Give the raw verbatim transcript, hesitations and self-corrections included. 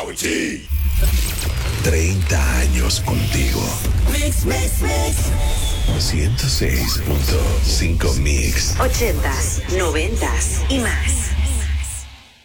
Power G. treinta años contigo. Mix, mix, mix. ciento seis punto cinco Mix. Ochentas, noventas y más.